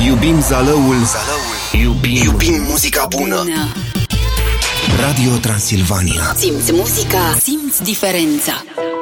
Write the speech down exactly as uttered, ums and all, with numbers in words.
Iubim Zalăul, Zalăul. Iubim, iubim muzica bună. bună Radio Transilvania. Simți muzica, simți diferența.